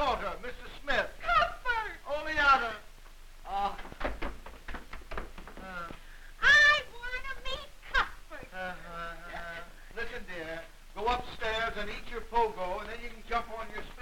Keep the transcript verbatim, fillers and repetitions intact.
daughter, Missus Smith. Cuthbert! Oleana. Ah. Uh, I want to meet Cuthbert. uh, uh, uh. Listen, dear. Go upstairs and eat your pogo, and then you can jump on your